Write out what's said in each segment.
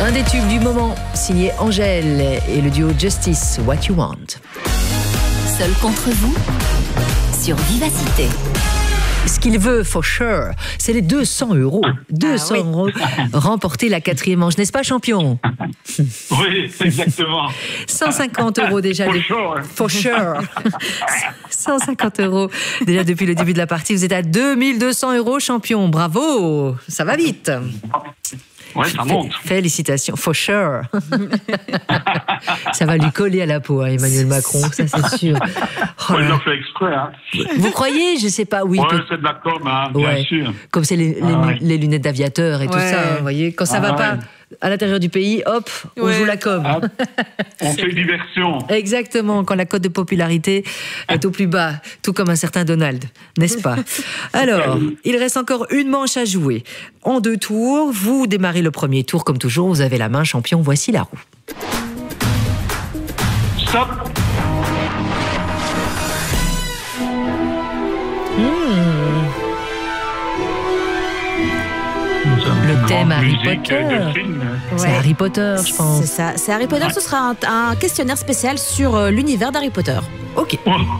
Un des tubes du moment, signé Angèle et le duo Justice, What You Want. Seul contre vous, sur Vivacité. Ce qu'il veut, for sure, c'est les 200 €. 200 € remporter la 4e manche, n'est-ce pas, champion? Oui, exactement. 150 € déjà. For sure. 150 € déjà depuis le début de la partie. Vous êtes à 2200 €, champion. Bravo, ça va vite. Ouais, ça monte. Félicitations, for sure. Ça va lui coller à la peau, hein, Emmanuel Macron, ça c'est sûr. Oh il l'a fait exprès. Hein. Vous croyez? Je sais pas, oui. C'est de la com, hein, bien sûr. Comme c'est les lunettes d'aviateur et tout ça, vous voyez. Quand ça va pas à l'intérieur du pays, hop, on joue la com. On fait diversion. Exactement, quand la cote de popularité est au plus bas, tout comme un certain Donald, n'est-ce pas? Alors, il reste encore une manche à jouer. En 2 tours, vous démarrez le premier tour, comme toujours, vous avez la main, champion, voici la roue. Stop. Le thème Harry Potter. C'est Harry Potter, je pense. C'est ça, c'est Harry Potter. Ce sera un questionnaire spécial sur l'univers d'Harry Potter. Ok.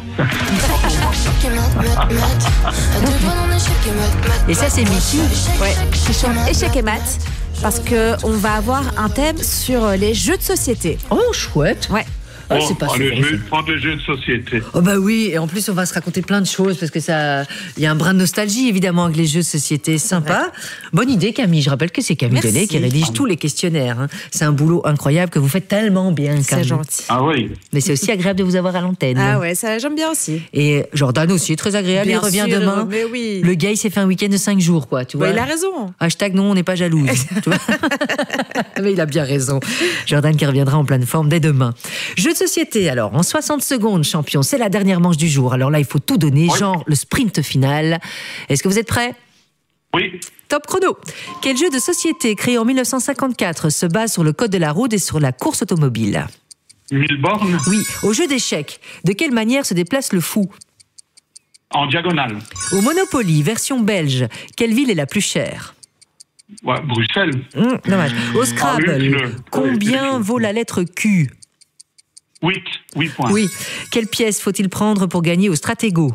Et ça, c'est Mickey. Ouais, qui chante Échec et maths. Parce qu'on va avoir un thème sur les jeux de société. Oh, chouette. Ouais. C'est pas je vais prendre les jeux de société. Oh bah oui, et en plus on va se raconter plein de choses parce que ça, il y a un brin de nostalgie évidemment avec les jeux de société, sympa. Ouais. Bonne idée Camille, je rappelle que c'est Camille Delay qui rédige tous les questionnaires. Hein. C'est un boulot incroyable que vous faites tellement bien, Camille. C'est gentil. Ah oui. Mais c'est aussi agréable de vous avoir à l'antenne. Ah ouais, ça j'aime bien aussi. Et Jordan aussi, très agréable, bien il revient sûr, demain. Mais oui. Le gars il s'est fait un week-end de 5 jours quoi, tu vois. Ouais, il a raison. Hashtag non, on n'est pas jalouse. Tu vois. Mais il a bien raison. Jordan qui reviendra en pleine forme dès demain. Jeux de société alors. En 60 secondes, champion, c'est la dernière manche du jour. Alors là, il faut tout donner, genre le sprint final. Est-ce que vous êtes prêts? Oui. Top chrono. Quel jeu de société créé en 1954 se base sur le code de la route et sur la course automobile? 1000 bornes. Oui. Au jeu d'échecs, de quelle manière se déplace le fou? En diagonale. Au Monopoly, version belge, quelle ville est la plus chère? Ouais, Bruxelles. Dommage. Au Scrabble, combien vaut la lettre Q? 8 points. Oui. Quelle pièce faut-il prendre pour gagner au Stratego?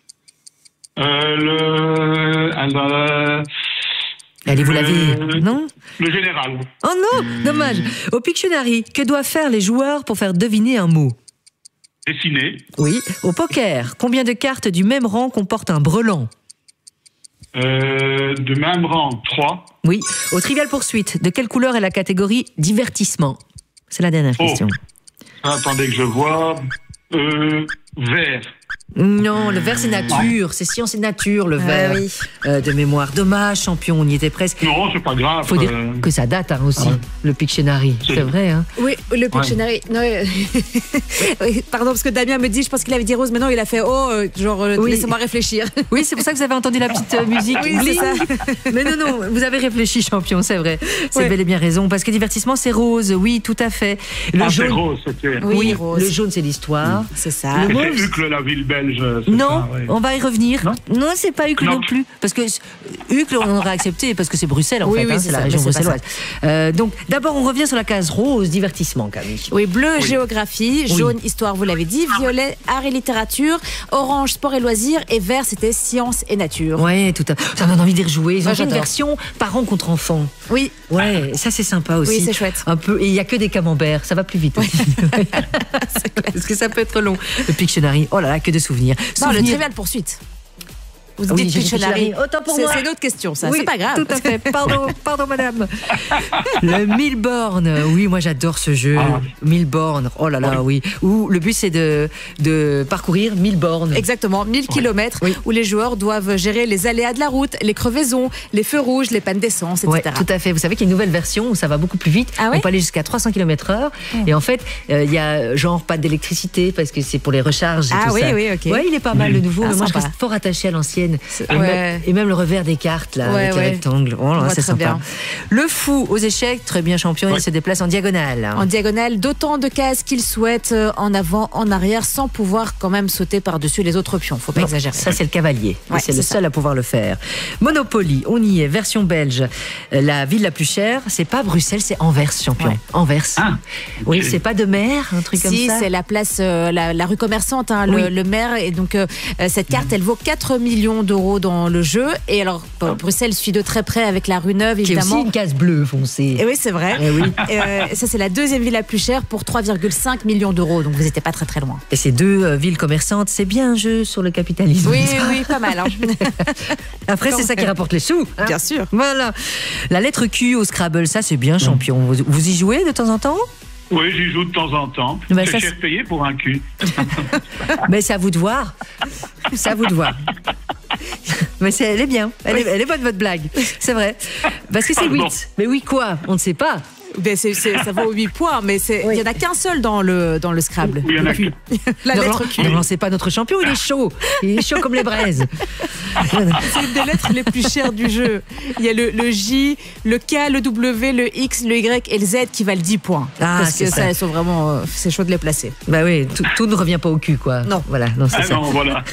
Allez, vous l'avez, non? Le général. Oh non, dommage. Au Pictionary, que doivent faire les joueurs pour faire deviner un mot? Dessiner. Oui. Au poker, combien de cartes du même rang comporte un brelan? De même rang, 3. Oui. Au Trivial Poursuite, de quelle couleur est la catégorie divertissement? C'est la dernière question. Attendez que je vois. Vert. Non, le vert c'est nature, c'est science et nature le vert. Oui. De mémoire. Dommage, champion, on y était presque. Non, c'est pas grave. Faut dire que ça date aussi, le Pictionary. C'est vrai, hein? Oui, le Pictionary. Ouais. Non, pardon, parce que Damien me dit, je pense qu'il avait dit rose, mais non, il a fait laissez-moi réfléchir. Oui, c'est pour ça que vous avez entendu la petite musique. Oui, c'est ça. Mais non, vous avez réfléchi, champion, c'est vrai. C'est bel et bien raison, parce que divertissement, c'est rose, oui, tout à fait. Le jaune, c'est rose, c'était. Oui, rose. Le jaune, c'est l'histoire. C'est ça. C'est Uccle, la ville belge. Non, on va y revenir. Non, c'est pas Uccle non plus. Parce que Uccle, on aurait accepté, parce que c'est Bruxelles, en fait. C'est la région bruxelloise. Donc, d'abord, on revient sur la case rose, divertissement, Camille. Oui, bleu, géographie. Jaune, histoire, vous l'avez dit. Violet, art et littérature. Orange, sport et loisirs. Et vert, c'était science et nature. Ouais, tout à fait. Ça donne envie d'y rejouer. Ils ont fait une version parents contre enfants. Oui. Ouais, ça, c'est sympa aussi. Oui, c'est chouette. Un peu. Et il n'y a que des camemberts. Ça va plus vite. Parce que ça peut être long. Le Pictionary, oh là là, que de souvenirs. Non, le Trivial Poursuite. Vous dites Pictionary. Autant pour moi. C'est une autre question, ça. Oui, c'est pas grave. Tout à fait. Pardon, madame. Le 1000 bornes. Oui, moi, j'adore ce jeu. 1000 bornes. Oh là là, oui. Où le but, c'est de parcourir 1000 bornes. Exactement. 1000 kilomètres où les joueurs doivent gérer les aléas de la route, les crevaisons, les feux rouges, les pannes d'essence, etc. Ouais, tout à fait. Vous savez qu'il y a une nouvelle version où ça va beaucoup plus vite. On peut aller jusqu'à 300 km/h. Et en fait, il y a genre pas d'électricité parce que c'est pour les recharges et tout ça. Oui, ok. Ouais, il est pas mal le nouveau. Mais moi, je reste fort attachée à l'ancienne. l'ancienne. Ouais. Et même le revers des cartes, là, avec les rectangles. Oh, là, c'est très sympa. bien. Le fou aux échecs, très bien champion, il se déplace en diagonale. En diagonale, d'autant de cases qu'il souhaite, en avant, en arrière, sans pouvoir quand même sauter par-dessus les autres pions. Faut pas Non, exagérer. ça, c'est le cavalier. Ouais, Et c'est le c'est seul à pouvoir le faire. Monopoly, on y est, version belge. La ville la plus chère, c'est pas Bruxelles, c'est Anvers, champion. Ouais. Anvers. Ah, Oui, ok. c'est pas de mer, un truc Si, comme ça. c'est la place, la rue commerçante, hein, Oui. le maire. Et donc, cette carte, elle vaut 4 millions d'euros dans le jeu. Et alors, Bruxelles suit de très près avec la rue Neuve, Qui est évidemment. aussi une case bleue foncée. Et oui, c'est vrai. Eh oui. Et, ça, c'est la deuxième ville la plus chère pour 3,5 millions d'euros. Donc, vous n'étiez pas très très loin. Et ces deux villes commerçantes, c'est bien un jeu sur le capitalisme. Oui, oui, pas mal. Hein. Après, c'est ça qui rapporte les sous. hein. Bien sûr. Voilà. La lettre Q au Scrabble, ça c'est bien champion. Vous y jouez de temps en temps? Oui, j'y joue de temps en temps. Ben, C'est ça, cher payé pour un cul. Mais c'est à vous de voir. C'est à vous de voir. Mais elle est bien. Elle est bonne votre blague. C'est vrai. Parce que c'est Pardon. 8. Mais oui quoi? On ne sait pas. Ben, ça vaut 8 points, mais il n'y en a qu'un seul dans le Scrabble. Oui, il y en a Q. La Ne lettre relan- Q. Ne relancez pas notre champion, il est chaud. Il est chaud comme les braises. C'est une des lettres les plus chères du jeu. Il y a le J, le K, le W, le X, le Y et le Z qui valent 10 points. Ah, Parce c'est que ça. ça, elles sont vraiment. C'est chaud de les placer. Bah oui, tout ne revient pas au cul quoi. Non. Voilà, non, c'est Ah ça. non, voilà.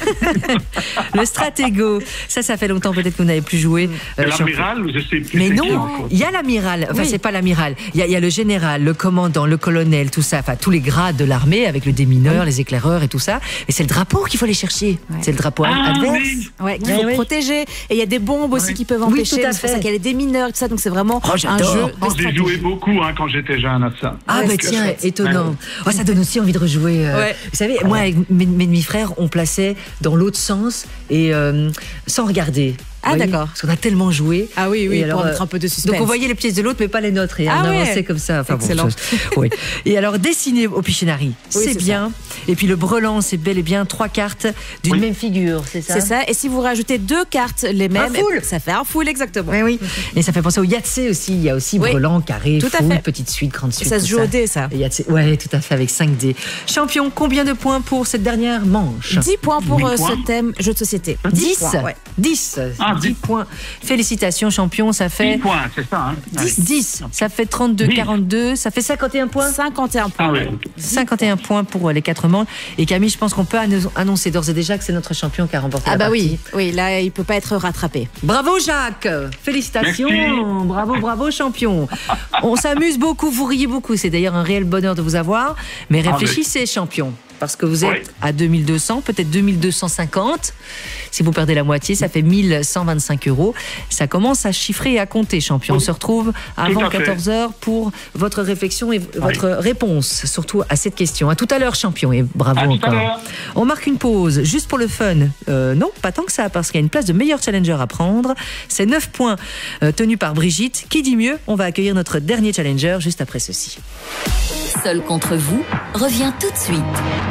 Le Stratego, ça fait longtemps peut-être que vous n'avez plus joué. Et champion. l'amiral, je sais plus. Mais c'est qui non, encore. il y a l'amiral, enfin Oui. c'est pas l'amiral, il y a le général, le commandant, le colonel, tout ça, enfin tous les grades de l'armée avec le démineur, les éclaireurs et tout ça. Et c'est le drapeau qu'il faut aller chercher. Ouais. C'est le drapeau Ah, adverse. oui. Ouais, qu'il Ouais, faut oui. protéger. Et il y a des bombes aussi qui peuvent Oui, empêcher. tout à C'est pour ça fait. qu'il y a des mineurs, tout ça. Donc c'est vraiment Oh, un j'adore. jeu Oh, de J'ai stratégie. joué beaucoup quand j'étais jeune à ça. Ah Ouais, bah c'est tiens, chouette. étonnant. Oh, ça donne aussi envie de rejouer. Ouais. Vous savez, moi avec mes demi-frères, on plaçait dans l'autre sens et sans regarder. Ah, Vous voyez, d'accord. Parce qu'on a tellement joué. Ah oui, oui, Et pour alors, mettre un peu de suspense. Donc on voyait les pièces de l'autre, mais pas les nôtres. Et Ah on ouais. avançait comme ça. Enfin, Excellent. oui. Et alors dessiner au Pictionary, c'est c'est bien. Et puis le brelan, c'est bel et bien 3 cartes d'une Oui. même figure, c'est ça? C'est ça. Et si vous rajoutez 2 cartes les mêmes, full. ça fait un full exactement. Oui, oui. Et ça fait penser au Yahtzee aussi. Il y a aussi Oui. brelan, carré, Tout à full, fait. petite suite, grande suite. Ça se tout joue au dé, ça. Et Yahtzee, ouais, tout à fait, avec 5 dés. Champion, combien de points pour cette dernière manche? 10 points pour 10 points. ce thème jeu de société. 10 points, ouais. 10 Ah, 10 10. points. Félicitations, champion, ça 10 fait points, c'est ça. Hein. 10, ça fait 32, 10. 42, ça fait 51 points. 51 points. Ah ouais. 51 points pour les 4 manches. Et Camille, je pense qu'on peut annoncer d'ores et déjà que c'est notre champion qui a remporté Ah la bah partie. oui, là il peut pas être rattrapé. Bravo Jacques, félicitations, Merci. bravo champion. On s'amuse beaucoup, vous riez beaucoup, c'est d'ailleurs un réel bonheur de vous avoir. Mais réfléchissez champion, parce que vous êtes Ouais. à 2200, peut-être 2250. Si vous perdez la moitié, ça fait 1125 €. Ça commence à chiffrer et à compter champion. On se retrouve avant à fait. 14h pour votre réflexion et votre réponse, surtout à cette question. À tout à l'heure champion et bravo À tout à encore. l'heure. On marque une pause, juste pour le fun. Non, pas tant que ça, parce qu'il y a une place de meilleur challenger à prendre. C'est 9 points tenus par Brigitte. Qui dit mieux? On va accueillir notre dernier challenger juste après ceci. Seul contre vous revient tout de suite.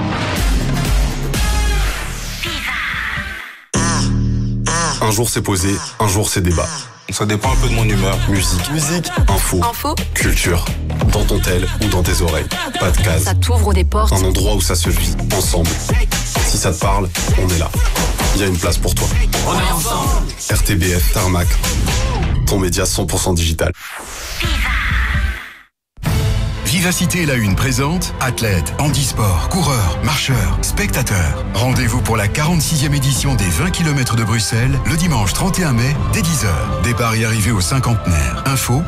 Un jour c'est posé, un jour c'est débat. Ça dépend un peu de mon humeur. Musique, info, culture. Dans ton tel ou dans tes oreilles. Pas de case. Ça t'ouvre des portes. Un endroit où ça se vit, ensemble. Si ça te parle, on est là. Il y a une place pour toi. On est ensemble. RTBF Tarmac. Ton média 100% digital. Vivacité la Une présente athlètes, handisport, coureurs, marcheurs, spectateurs. Rendez-vous pour la 46e édition des 20 km de Bruxelles le dimanche 31 mai dès 10h. Départ et arrivée au cinquantenaire. Info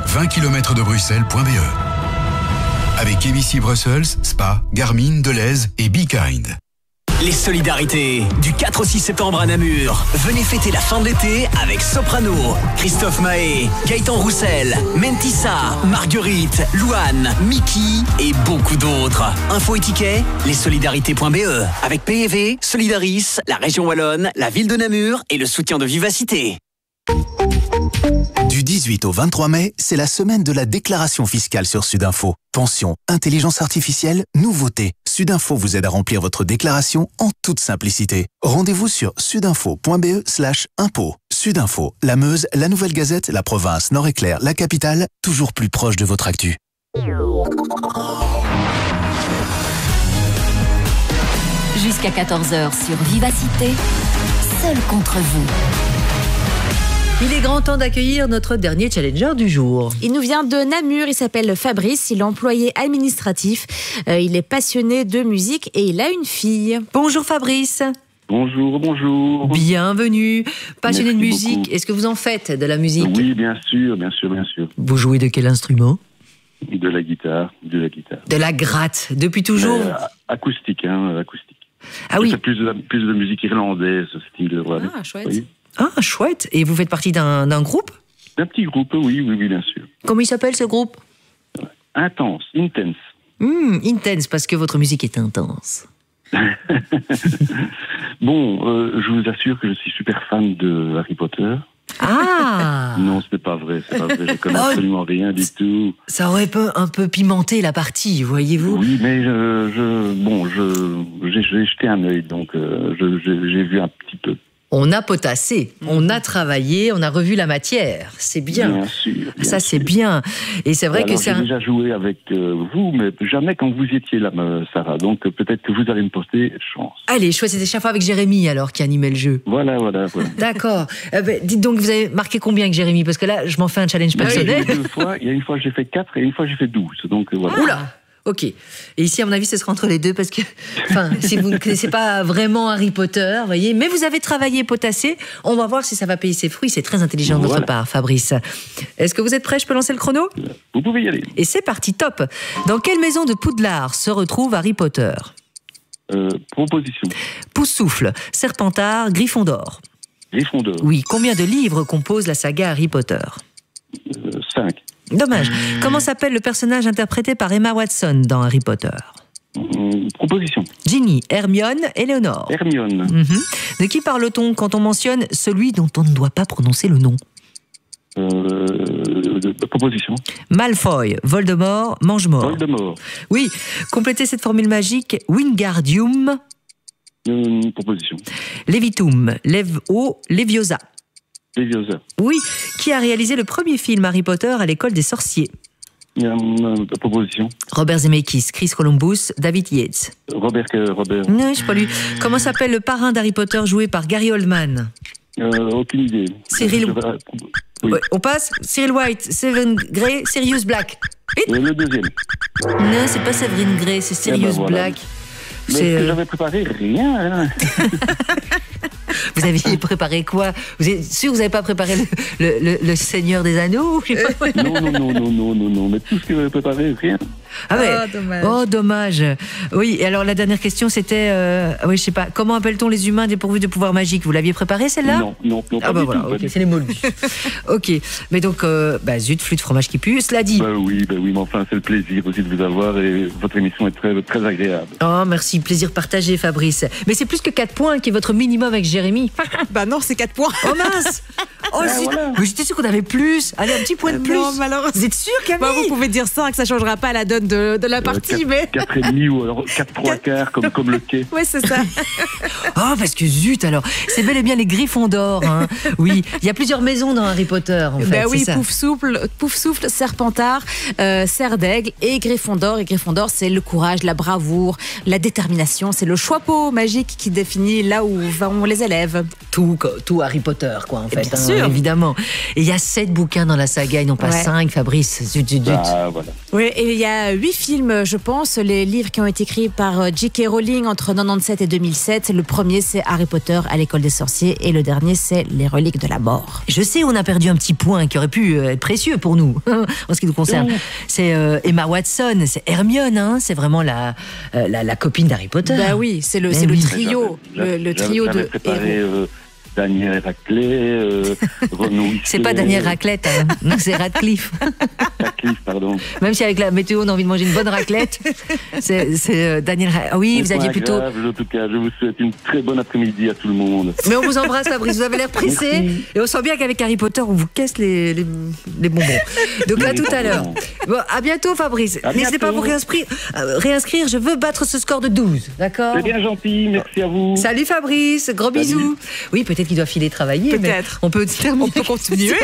20km-de-bruxelles.be. Avec ABC Brussels, Spa, Garmin, Deleuze et Be Kind. Les solidarités du 4 au 6 septembre à Namur. Venez fêter la fin de l'été avec Soprano, Christophe Mahé, Gaëtan Roussel, Mentissa, Marguerite, Louane, Mickey et beaucoup d'autres. Info et tickets, lessolidarités.be. Avec PEV, Solidaris, la région Wallonne, la ville de Namur et le soutien de Vivacité. Du 18 au 23 mai, c'est la semaine de la déclaration fiscale sur Sudinfo. Pension, intelligence artificielle, nouveautés. Sudinfo vous aide à remplir votre déclaration en toute simplicité. Rendez-vous sur sudinfo.be/impôt. Sudinfo, la Meuse, la Nouvelle Gazette, la province, Nord-Éclair, la capitale, toujours plus proche de votre actu. Jusqu'à 14h sur Vivacité, seul contre vous. Il est grand temps d'accueillir notre dernier challenger du jour. Il nous vient de Namur, il s'appelle Fabrice, il est employé administratif, il est passionné de musique et il a une fille. Bonjour Fabrice. Bonjour. Bienvenue. Passionné Merci de musique, beaucoup. est-ce que vous en faites de la musique? Oui, bien sûr. Vous jouez de quel instrument? De la guitare. De la gratte, depuis toujours? Acoustique. Ah oui. Je fais plus de musique irlandaise, ce style. Voilà. Ah, chouette. Oui. Ah, chouette. Et vous faites partie d'un groupe? Un petit groupe, oui, bien sûr. Comment il s'appelle ce groupe? Intense. Intense, parce que votre musique est intense. Bon, je vous assure que je suis super fan de Harry Potter. Ah. Non, ce n'est pas vrai. Je connais absolument rien du tout. Ça aurait un peu pimenté la partie, voyez-vous. Oui, mais j'ai jeté un œil, donc j'ai vu un petit peu. On a potassé, on a travaillé, on a revu la matière. C'est bien. Bien sûr. Ça, c'est bien. Et c'est vrai que c'est j'ai déjà joué avec vous, mais jamais quand vous étiez là, Sarah. Donc peut-être que vous allez me porter chance. Allez, choisissez chaque fois avec Jérémy, alors, qui animait le jeu. Voilà. D'accord. Dites donc, vous avez marqué combien avec Jérémy? Parce que là, je m'en fais un challenge personnel. Il y a une fois j'ai fait 4 et une fois j'ai fait 12. Donc voilà. Oula. Ok. Et ici, à mon avis, ce sera entre les deux parce que, si vous ne connaissez pas vraiment Harry Potter, voyez, mais vous avez travaillé, potassé, on va voir si ça va payer ses fruits. C'est très intelligent de votre part, Fabrice. Est-ce que vous êtes prêt? Je peux lancer le chrono? Vous pouvez y aller. Et c'est parti, top. Dans quelle maison de Poudlard se retrouve Harry Potter? Proposition. Poussoufle, Serpentard, Gryffondor. Gryffondor. Oui. Combien de livres compose la saga Harry Potter? 5. Dommage. Comment s'appelle le personnage interprété par Emma Watson dans Harry Potter? Proposition. Ginny, Hermione, Éléonore. Hermione. De qui parle-t-on quand on mentionne celui dont on ne doit pas prononcer le nom? Proposition. Malfoy, Voldemort, Mangemort. Voldemort. Oui. Complétez cette formule magique. Wingardium. Proposition. Levitum, Levo, Leviosa. Leviosa. Oui. Qui a réalisé le premier film Harry Potter à l'école des sorciers? Proposition. Robert Zemeckis, Chris Columbus, David Yates. Robert. Non, je sais pas lui. Comment s'appelle le parrain d'Harry Potter joué par Gary Oldman? Aucune idée. Cyril. Oui. Ouais, on passe. Cyril White, Seven Grey, Sirius Black. Le deuxième. Non, c'est pas Severine Grey, c'est Sirius voilà. Black. Mais est-ce que j'avais préparé rien. Vous aviez préparé quoi? Vous êtes sûr que vous n'avez pas préparé le Seigneur des Anneaux? Non, mais tout ce que j'avais préparé, rien. Ah ouais. Oh, dommage. Oh, dommage. Oui, et alors la dernière question, c'était, oui, je sais pas, comment appelle-t-on les humains dépourvus de pouvoirs magiques? Vous l'aviez préparé, celle-là? Non, pas Ah bah du voilà, tout, ok, pas du c'est les moldus. Ok, mais donc, zut, flûte, fromage qui pue, cela dit. Bah oui, mais enfin, c'est le plaisir aussi de vous avoir et votre émission est très, très agréable. Oh, merci, plaisir partagé, Fabrice. Mais c'est plus que 4 points qui est votre minimum avec Jérémy. Bah non, c'est 4 points. Oh mince. Oh, voilà. mais j'étais sûr qu'on avait plus. Allez, un petit point de plus. Non, malheureusement. Vous êtes sûr, Camille? Bah, vous pouvez dire 5, ça changera pas la donne de la partie, mais... 4,5 ou alors 4,75 comme le quai. Ouais, c'est ça. Oh, parce que zut, alors, c'est bel et bien les Gryffondors, hein. Oui, il y a plusieurs maisons dans Harry Potter, en fait. Bah oui, c'est ça. Poufsouffle, Serpentard, Serre d'Aigle et Gryffondor. Et Gryffondor, c'est le courage, la bravoure, la détermination. C'est le chapeau magique qui définit là où vont les élèves. Tout Harry Potter, quoi, en fait. Bien sûr. Évidemment. Et il y a 7 bouquins dans la saga, ils n'ont pas 5, Fabrice. Zut. Ah, voilà. Oui, et il y a 8 films, je pense, les livres qui ont été écrits par J.K. Rowling entre 97 et 2007. Le premier, c'est Harry Potter à l'école des sorciers et le dernier, c'est Les reliques de la mort. Je sais, on a perdu un petit point qui aurait pu être précieux pour nous, en ce qui nous concerne. C'est Emma Watson, c'est Hermione, hein, c'est vraiment la copine d'Harry Potter. Bah oui, c'est le trio, le trio j'avais de préparé, héros. Daniel Radcliffe, Renaud Whistler. C'est pas Daniel Raclette, hein. Non, c'est Radcliffe. Radcliffe, pardon. Même si avec la météo, on a envie de manger une bonne raclette, c'est Daniel Ah oui, vous aviez plutôt... Grave, en tout cas, je vous souhaite une très bonne après-midi à tout le monde. Mais on vous embrasse, Fabrice, vous avez l'air pressé. Merci. Et on sent bien qu'avec Harry Potter, on vous casse les bonbons. Donc à tout à l'heure. Bon, à bientôt, Fabrice. N'hésitez pas à vous réinscrire. Je veux battre ce score de 12. D'accord? C'est bien gentil, merci à vous. Salut Fabrice, gros bisous. Oui, peut-être qu'il doit filer travailler. Peut-être. On peut terminer. On peut continuer.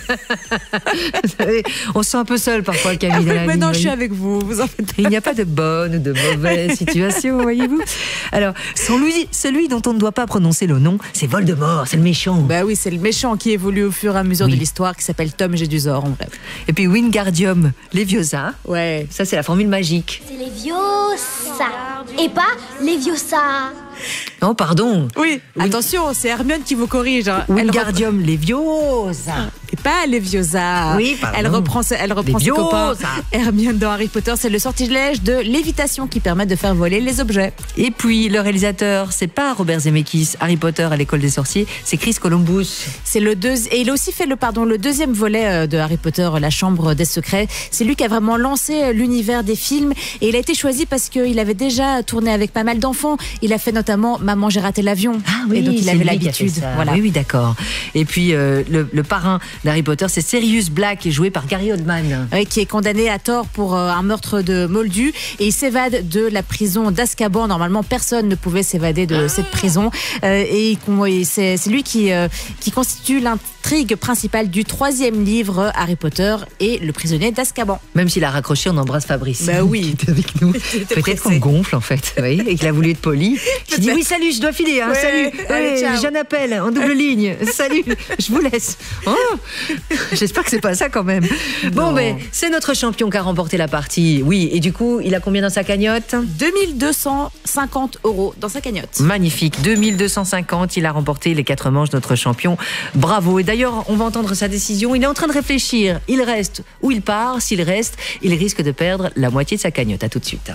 On se sent un peu seul parfois, Camille. Dans la vie, Maintenant, je suis avec vous. Vous en faites. Il n'y a pas de bonne ou de mauvaise situation, voyez-vous. Alors, celui dont on ne doit pas prononcer le nom, c'est Voldemort, c'est le méchant. Bah oui, c'est le méchant qui évolue au fur et à mesure de l'histoire, qui s'appelle Tom Jedusor, en vrai. Et puis Wingardium Leviosa. Ouais. Ça, c'est la formule magique. C'est Leviosa et pas Leviosa. Non, pardon. Oui, attention, c'est Hermione qui vous corrige. Hein. Wingardium Leviosa. Et pas Leviosa. Oui, pardon. Elle reprend ses copains. Hermione dans Harry Potter, c'est le sortilège de lévitation qui permet de faire voler les objets. Et puis, le réalisateur, c'est pas Robert Zemeckis, Harry Potter à l'école des sorciers, c'est Chris Columbus. C'est et il a aussi fait le deuxième volet de Harry Potter, La Chambre des Secrets. C'est lui qui a vraiment lancé l'univers des films et il a été choisi parce qu'il avait déjà tourné avec pas mal d'enfants. Il a fait notamment Maman, j'ai raté l'avion. Ah oui, et donc il avait l'habitude. Voilà. Oui, d'accord. Et puis le parrain d'Harry Potter, c'est Sirius Black, joué par Gary Oldman. Oui, qui est condamné à tort pour un meurtre de Moldu et il s'évade de la prison d'Azkaban. Normalement, personne ne pouvait s'évader de cette prison. Et c'est lui qui constitue l'intrigue principale du 3e livre Harry Potter et le prisonnier d'Azkaban. Même s'il a raccroché, on embrasse Fabrice. Bah oui. Qui était avec nous. Peut-être qu'on gonfle en fait, oui, et qu'il a voulu être poli. J'ai dit oui, salut, je dois filer. Hein, ouais, salut. Allez, ciao. J'ai un appel en double ligne. Salut, je vous laisse. Oh, j'espère que c'est pas ça quand même. Bon, ben, c'est notre champion qui a remporté la partie. Oui, et du coup, il a combien dans sa cagnotte? 2250 € dans sa cagnotte. Magnifique, 2250. Il a remporté les 4 manches, notre champion. Bravo. Et d'ailleurs, on va entendre sa décision. Il est en train de réfléchir. Il reste ou il part. S'il reste, il risque de perdre la moitié de sa cagnotte. À tout de suite.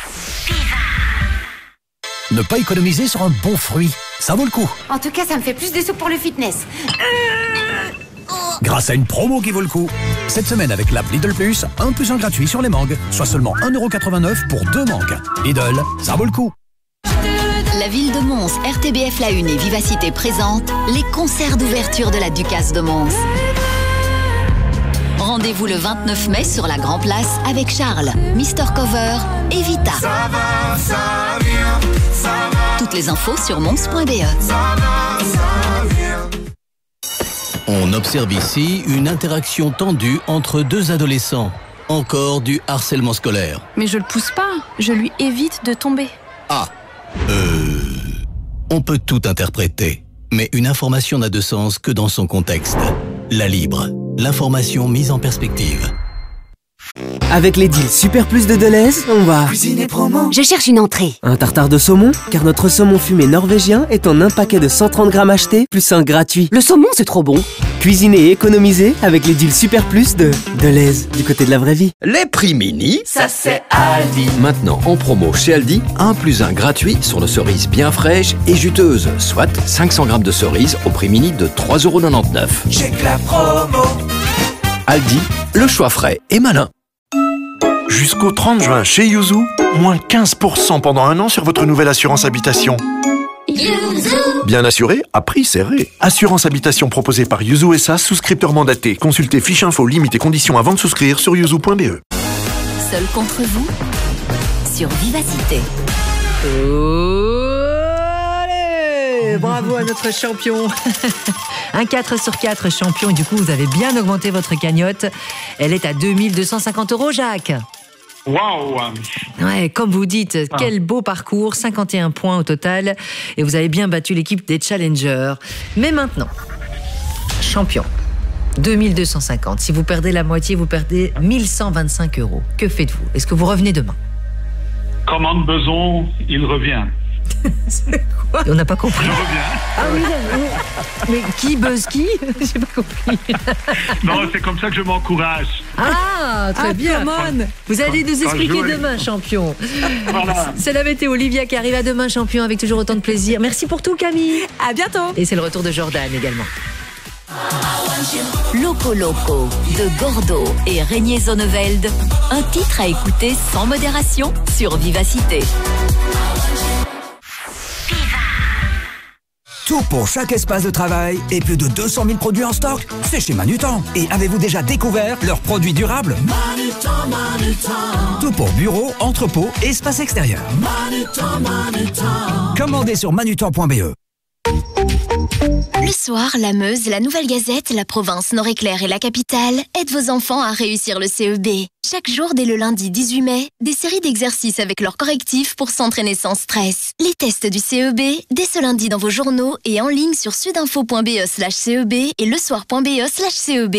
Ne pas économiser sur un bon fruit, ça vaut le coup. En tout cas, ça me fait plus de sous pour le fitness. Grâce à une promo qui vaut le coup. Cette semaine avec l'app Lidl Plus, 1 + 1 gratuit sur les mangues, soit seulement 1,89 € pour 2 mangues. Lidl, ça vaut le coup. La ville de Mons, RTBF La Une et Vivacité présentent les concerts d'ouverture de la Ducasse de Mons. Rendez-vous le 29 mai sur la Grand Place avec Charles, Mister Cover et Vita. Ça va, ça vient, ça va. Toutes les infos sur mons.be. Ça va, ça vient. On observe ici une interaction tendue entre 2 adolescents. Encore du harcèlement scolaire. Mais je le pousse pas, je lui évite de tomber. Ah, on peut tout interpréter, mais une information n'a de sens que dans son contexte. La Libre, l'information mise en perspective. Avec les deals Super Plus de Deleuze, on va cuisiner promo. Je cherche une entrée. Un tartare de saumon, car notre saumon fumé norvégien est en un paquet de 130 grammes acheté, plus un gratuit. Le saumon, c'est trop bon. Cuisiner et économiser avec les deals Super Plus de Deleuze, du côté de la vraie vie. Les prix mini, ça c'est Aldi. Maintenant en promo chez Aldi, 1 + 1 gratuit sur nos cerises bien fraîches et juteuses, soit 500 grammes de cerises au prix mini de 3,99 €. Check la promo. Aldi, le choix frais et malin. Jusqu'au 30 juin chez Yuzu, moins 15% pendant 1 an sur votre nouvelle assurance habitation. Yuzu. Bien assuré, à prix serré. Assurance habitation proposée par Yuzu SA, souscripteur mandaté. Consultez fiche info, limites et conditions avant de souscrire sur yuzu.be. Seul contre vous, sur Vivacité. Allez, bravo à notre champion. Un 4 sur 4 champion. Et du coup, vous avez bien augmenté votre cagnotte. Elle est à 2250 €, Jacques. Waouh! Ouais, comme vous dites, quel beau parcours, 51 points au total, et vous avez bien battu l'équipe des challengers. Mais maintenant, champion, 2250. Si vous perdez la moitié, vous perdez 1125 €. Que faites-vous? Est-ce que vous revenez demain? Commande besoin, il revient. C'est quoi? On n'a pas compris. Je reviens. Ah oui, mais qui buzz qui? J'ai pas compris. Non, c'est comme ça que je m'encourage. Ah, très bien. Vous allez nous expliquer demain, champion. Voilà. C'est la météo. Olivia qui arrive à demain, champion, avec toujours autant de plaisir. Merci pour tout, Camille. À bientôt. Et c'est le retour de Jordan également. Loco Loco de Gordo et Régnier Zonneveld. Un titre à écouter sans modération sur Vivacité. Tout pour chaque espace de travail et plus de 200 000 produits en stock, c'est chez Manutan. Et avez-vous déjà découvert leurs produits durables? Tout pour bureau, entrepôt et espace extérieur. Commandez sur manutan.be. Le soir, la Meuse, la Nouvelle Gazette, la Province, Nord-Éclair et la Capitale aident vos enfants à réussir le CEB. Chaque jour, dès le lundi 18 mai, des séries d'exercices avec leurs correctifs pour s'entraîner sans stress. Les tests du CEB, dès ce lundi dans vos journaux et en ligne sur sudinfo.be/CEB et lesoir.be/CEB.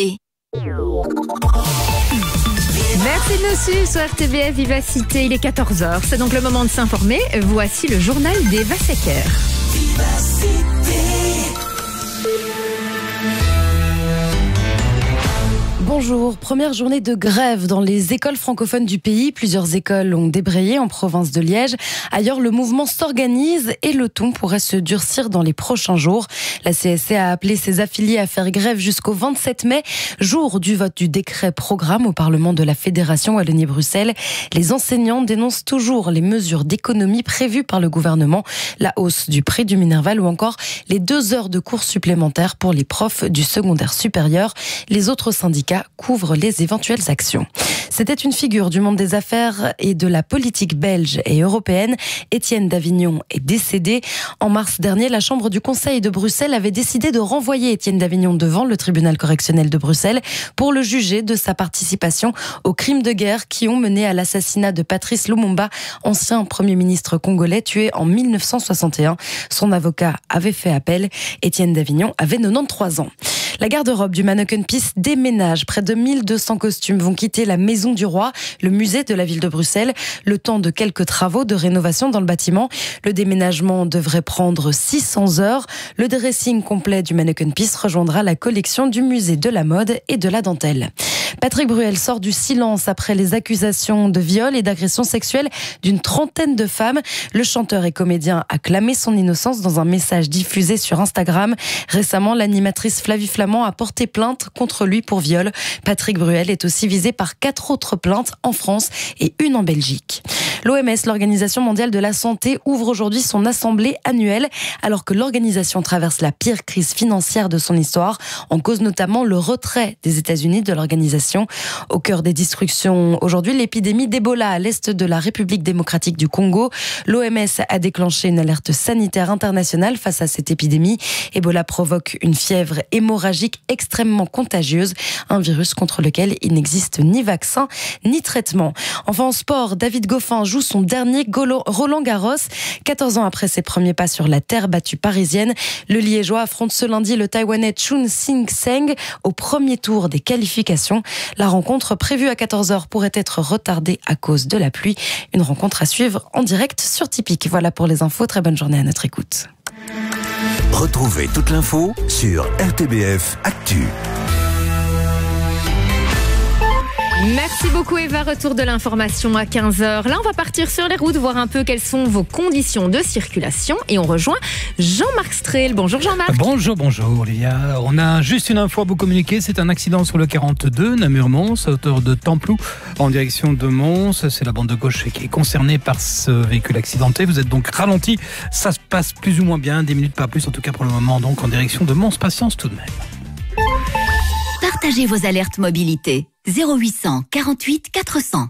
Merci de nous suivre sur RTBF Vivacité, il est 14h, c'est donc le moment de s'informer. Voici le journal d'Eva Secker. Bonjour, première journée de grève dans les écoles francophones du pays. Plusieurs écoles ont débrayé en province de Liège. Ailleurs, le mouvement s'organise et le ton pourrait se durcir dans les prochains jours. La CSC a appelé ses affiliés à faire grève jusqu'au 27 mai, jour du vote du décret programme au Parlement de la Fédération Wallonie-Bruxelles. Les enseignants dénoncent toujours les mesures d'économie prévues par le gouvernement, la hausse du prix du Minerval ou encore les 2 heures de cours supplémentaires pour les profs du secondaire supérieur. Les autres syndicats couvrent les éventuelles actions. C'était une figure du monde des affaires et de la politique belge et européenne. Étienne Davignon est décédé. En mars dernier, la Chambre du Conseil de Bruxelles avait décidé de renvoyer Étienne Davignon devant le tribunal correctionnel de Bruxelles pour le juger de sa participation aux crimes de guerre qui ont mené à l'assassinat de Patrice Lumumba, ancien Premier ministre congolais tué en 1961. Son avocat avait fait appel. Étienne Davignon avait 93 ans. La garde-robe du Manneken Pis déménage. Près de 1200 costumes vont quitter la Maison du Roi, le musée de la ville de Bruxelles, le temps de quelques travaux de rénovation dans le bâtiment. Le déménagement devrait prendre 600 heures. Le dressing complet du Manneken Pis rejoindra la collection du musée de la mode et de la dentelle. Patrick Bruel sort du silence après les accusations de viol et d'agression sexuelle d'une trentaine de femmes. Le chanteur et comédien a clamé son innocence dans un message diffusé sur Instagram. Récemment, l'animatrice Flavie Flamand a porté plainte contre lui pour viol. Patrick Bruel est aussi visé par 4 autres plaintes en France et une en Belgique. L'OMS, l'Organisation mondiale de la santé, ouvre aujourd'hui son assemblée annuelle alors que l'organisation traverse la pire crise financière de son histoire, en cause notamment le retrait des États-Unis de l'organisation. Au cœur des discussions aujourd'hui, l'épidémie d'Ebola à l'est de la République démocratique du Congo. L'OMS a déclenché une alerte sanitaire internationale face à cette épidémie. Ebola provoque une fièvre hémorragique extrêmement contagieuse, un virus contre lequel il n'existe ni vaccin ni traitement. Enfin en sport, David Goffin joue son dernier Roland-Garros. 14 ans après ses premiers pas sur la terre battue parisienne, le Liégeois affronte ce lundi le Taïwanais Chun Sing-Seng au premier tour des qualifications. La rencontre prévue à 14h pourrait être retardée à cause de la pluie. Une rencontre à suivre en direct sur Tipeee. Voilà pour les infos. Très bonne journée à notre écoute. Retrouvez toute l'info sur RTBF Actu. Merci beaucoup Eva, retour de l'information à 15h. Là, on va partir sur les routes, voir un peu quelles sont vos conditions de circulation et on rejoint Jean-Marc Strel. Bonjour Jean-Marc. Bonjour Olivia. On a juste une info à vous communiquer, c'est un accident sur le 42 Namur-Mons, à hauteur de Templou, en direction de Mons. C'est la bande de gauche qui est concernée par ce véhicule accidenté. Vous êtes donc ralenti, ça se passe plus ou moins bien, 10 minutes pas plus en tout cas pour le moment, donc en direction de Mons. Patience tout de même. Partagez vos alertes mobilité. 0800 48 400.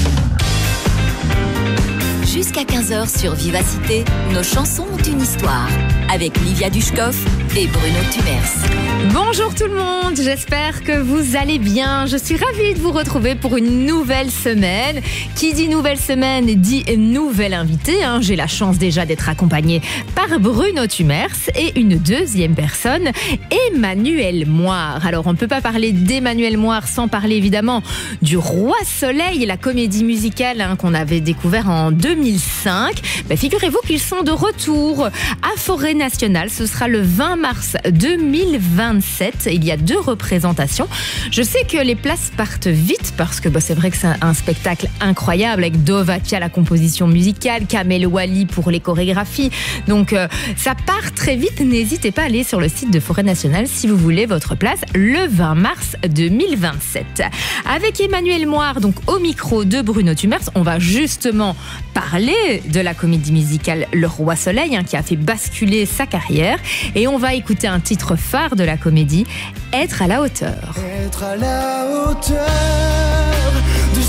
Jusqu'à 15h sur Vivacité, nos chansons ont une histoire. Avec Livia Dushkov et Bruno Tumers. Bonjour tout le monde, j'espère que vous allez bien. Je suis ravie de vous retrouver pour une nouvelle semaine. Qui dit nouvelle semaine dit nouvel invité. J'ai la chance déjà d'être accompagnée par Bruno Tumers et une deuxième personne, Emmanuel Moire. Alors on ne peut pas parler d'Emmanuel Moire sans parler évidemment du Roi Soleil, la comédie musicale qu'on avait découvert en 2005. Figurez-vous qu'ils sont de retour à Forêt Nationale. Ce sera le 20 mars 2027. Il y a 2 représentations. Je sais que les places partent vite parce que c'est vrai que c'est un spectacle incroyable avec Dovati à la composition musicale, Kamel Wally pour les chorégraphies. Donc ça part très vite. N'hésitez pas à aller sur le site de Forêt Nationale si vous voulez votre place le 20 mars 2027. Avec Emmanuel Moire, donc au micro de Bruno Tumers, on va justement parler de la comédie musicale Le Roi Soleil qui a fait basculer sa carrière et on va écouter un titre phare de la comédie, Être à la hauteur. Être à la hauteur de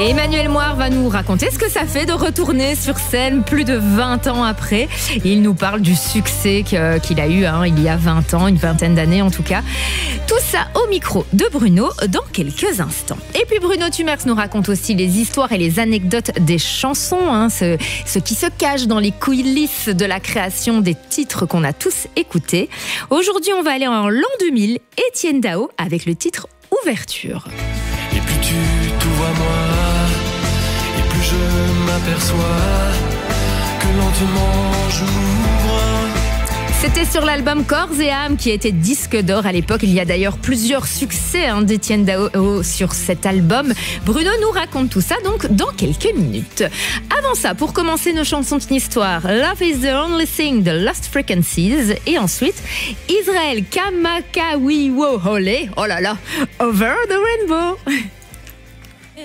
Et Emmanuel Moir va nous raconter ce que ça fait de retourner sur scène plus de 20 ans après. Il nous parle du succès qu'il a eu il y a 20 ans, une vingtaine d'années en tout cas. Tout ça au micro de Bruno dans quelques instants. Et puis Bruno Tumers nous raconte aussi les histoires et les anecdotes des chansons, ce qui se cache dans les coulisses de la création des titres qu'on a tous écoutés. Aujourd'hui, on va aller en l'an 2000, Étienne Dao avec le titre Ouverture. Et plus tu t'ouvres à moi, et plus je m'aperçois que lentement je m'ouvre. C'était sur l'album Corps et âme qui était disque d'or à l'époque. Il y a d'ailleurs plusieurs succès d'Étienne Dao sur cet album. Bruno nous raconte tout ça donc dans quelques minutes. Avant ça, pour commencer nos chansons d'histoire, Love is the Only Thing de Lost Frequencies. Et ensuite, Israël Kamakawiwo Hole, oh là là, Over the Rainbow.